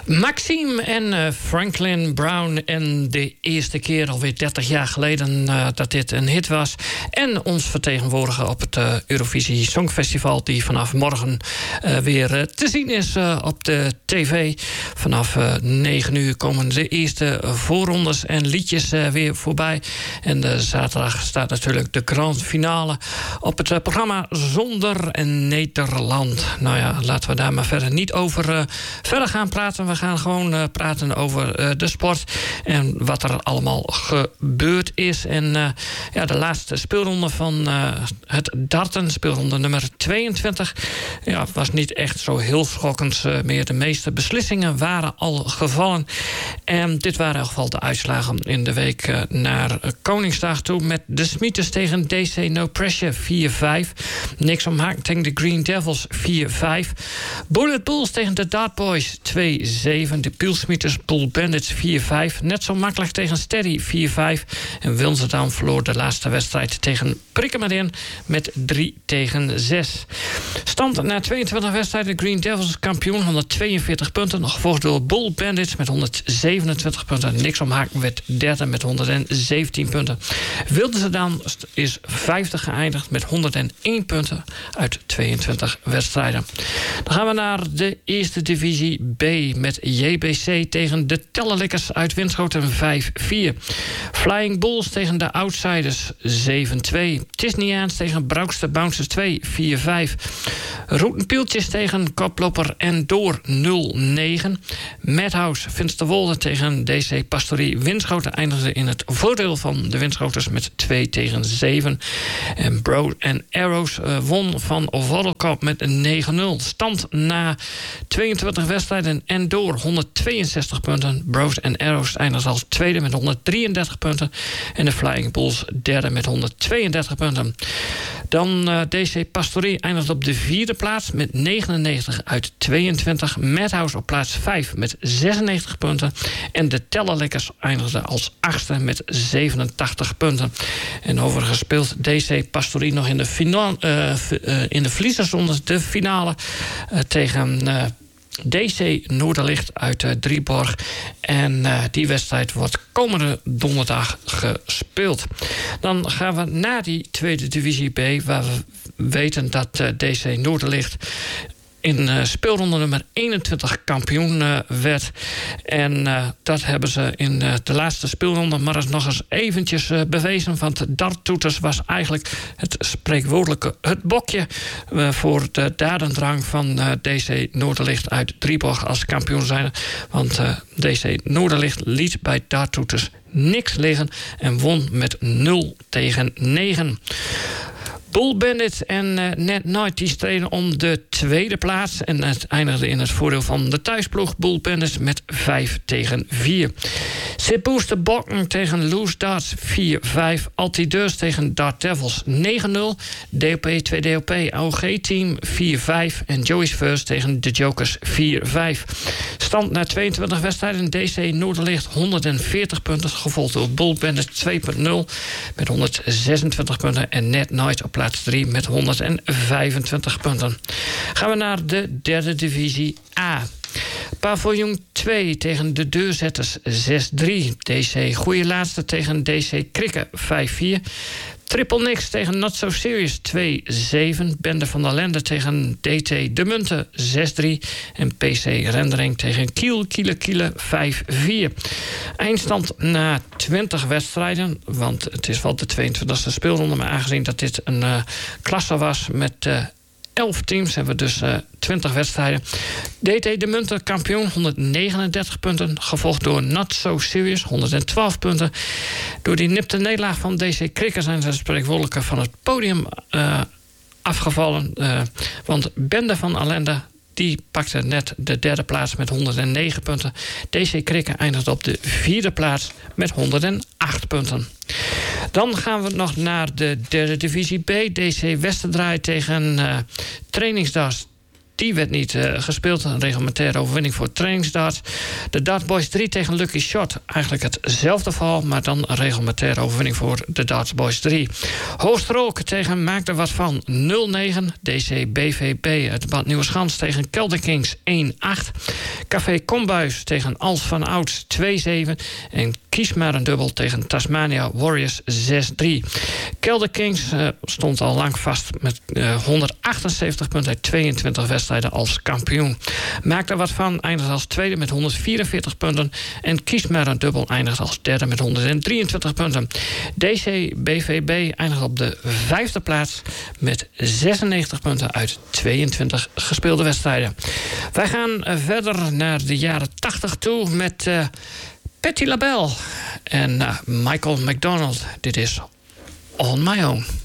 Maxime en Franklin Brown. En de eerste keer alweer 30 jaar geleden dat dit een hit was. En ons vertegenwoordigen op het Eurovisie Songfestival, die vanaf morgen weer te zien is op de tv. Vanaf 9 uur komen de eerste voorrondes en liedjes weer voorbij. En zaterdag staat natuurlijk de grand finale op het programma Zonder Nederland. Nou ja, laten we daar maar verder niet over verder gaan praten. We gaan gewoon praten over de sport en wat er allemaal gebeurd is. En ja, de laatste speelronde van het darten, speelronde nummer 22... ja, was niet echt zo heel schokkend meer. De meeste beslissingen waren al gevallen. En dit waren in ieder geval de uitslagen in de week naar Koningsdag toe, met de Smieters tegen DC No Pressure 4-5. Niks om Haken tegen de Green Devils 4-5. Bullet Bulls tegen de Dart Boys 2-7. De Pielsmieters Bull Bandits 4-5. Net zo makkelijk tegen Steady 4-5. En Wilsendam verloor de laatste wedstrijd tegen Prikkemerin met 3-6. Stand na 22 wedstrijden. Green Devils kampioen, 142 punten. Gevolgd door Bull Bandits met 127 punten. Niks om Haken werd derde met 117 punten. Wilsendam is 50 geëindigd met 101 punten uit 22 wedstrijden. Dan gaan we naar de eerste divisie B met JBC tegen de Tellerlikkers uit Winschoten 5-4. Flying Bulls tegen de Outsiders 7-2. Tisniaans tegen Broukster Bouncers 2 4-5. Roetenpieltjes tegen koploper en door 0-9. Madhouse Finsterwolde tegen DC Pastorie Winschoten eindigde in het voordeel van de Winschoters met 2-7. En Bro en Arrows won van Voddelkop met 9-0. Stand na 22 wedstrijden en door 162 punten. Bros en Arrows eindigden als tweede met 133 punten. En de Flying Bulls derde met 132 punten. Dan DC Pastorie eindigde op de vierde plaats met 99 uit 22. Madhouse op plaats 5 met 96 punten. En de Tellerlikkers eindigden als achtste met 87 punten. En overigens speelt DC Pastorie nog in de verliezersronde de finale tegen DC Noorderlicht uit Drieborg. En die wedstrijd wordt komende donderdag gespeeld. Dan gaan we naar die tweede divisie B, waar we weten dat DC Noorderlicht in speelronde nummer 21 kampioen werd. En dat hebben ze in de laatste speelronde maar eens nog eens eventjes bewezen. Want darttoeters was eigenlijk het spreekwoordelijke het bokje voor de dadendrang van DC Noorderlicht uit Drieborg als kampioen zijn. Want DC Noorderlicht liet bij darttoeters niks liggen en won met 0-9. Bull Bandits en Net Night die streden om de tweede plaats. En het eindigde in het voordeel van de thuisploeg Bull Bandits met 5-4. Sippoester Bokken tegen Loose Darts 4-5. Altideurs tegen Dart Devils 9-0. DOP 2DOP OG-team 4-5. En Joey's First tegen de Jokers 4-5. Stand na 22 wedstrijden. DC Noorderlicht 140 punten. Gevolgd door Bull Bandits 2.0 met 126 punten. En Net Night op plaats 3 met 125 punten. Gaan we naar de derde divisie A. Paviljoen 2 tegen de Deurzetters 6-3. DC Goeie Laatste tegen DC Krikke 5-4. Triple Nix tegen Not So Serious 2-7. Bende van der Lende tegen DT De Munten 6-3. En PC Rendering tegen Kiele 5-4. Eindstand na 20 wedstrijden. Want het is wel de 22e speelronde. Maar aangezien dat dit een klasse was met 11 teams, hebben we dus 20 wedstrijden. DT De Munten kampioen, 139 punten. Gevolgd door Not So Serious, 112 punten. Door die nipte nederlaag van DC Krikke zijn ze spreekwoordelijk van het podium afgevallen. Want Bende van Allende die pakte net de derde plaats met 109 punten. DC Krikke eindigde op de vierde plaats met 108 punten. Dan gaan we nog naar de derde divisie B. DC Westerdraai tegen Trainingsdas die werd niet gespeeld. Een reglementaire overwinning voor trainingsdarts. De Dart Boys 3 tegen Lucky Shot. Eigenlijk hetzelfde verhaal, maar dan een reglementaire overwinning voor de Dart Boys 3. Hoofdstrook tegen Maak er wat van 0-9. DC BVB uit Bad Nieuweschans tegen Kelder Kings 1-8. Café Kombuis tegen Als van Ouds 2-7. En Kies maar een dubbel tegen Tasmania Warriors 6-3. Kelder Kings stond al lang vast met 178 punten uit 22 wedstrijden als kampioen. Maak er wat van, eindigt als tweede met 144 punten. En Kies maar een dubbel eindigt als derde met 123 punten. DC BVB eindigt op de 5e plaats met 96 punten uit 22 gespeelde wedstrijden. Wij gaan verder naar de jaren 80 toe met Patti LaBelle en Michael McDonald. Dit is On My Own.